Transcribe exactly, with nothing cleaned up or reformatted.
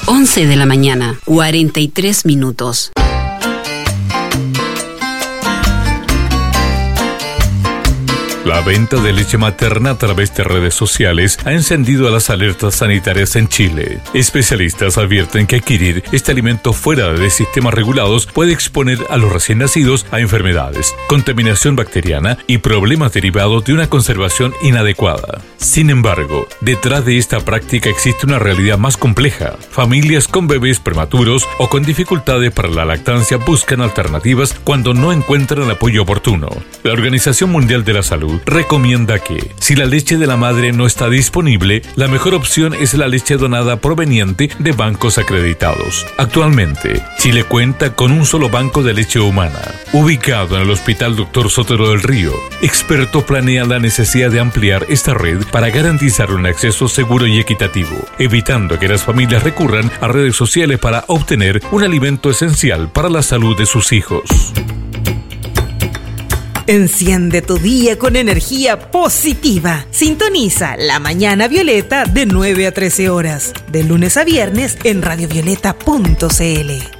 once de la mañana, cuarenta y tres minutos. La venta de leche materna a través de redes sociales ha encendido las alertas sanitarias en Chile. Especialistas advierten que adquirir este alimento fuera de sistemas regulados puede exponer a los recién nacidos a enfermedades, contaminación bacteriana y problemas derivados de una conservación inadecuada. Sin embargo, detrás de esta práctica existe una realidad más compleja. Familias con bebés prematuros o con dificultades para la lactancia buscan alternativas cuando no encuentran apoyo oportuno. La Organización Mundial de la Salud recomienda que, si la leche de la madre no está disponible, la mejor opción es la leche donada proveniente de bancos acreditados. Actualmente, Chile cuenta con un solo banco de leche humana, ubicado en el Hospital Doctor Sotero del Río. Expertos planean la necesidad de ampliar esta red para garantizar un acceso seguro y equitativo, evitando que las familias recurran a redes sociales para obtener un alimento esencial para la salud de sus hijos. Enciende tu día con energía positiva. Sintoniza La Mañana Violeta de nueve a trece horas, de lunes a viernes en radiovioleta punto c l.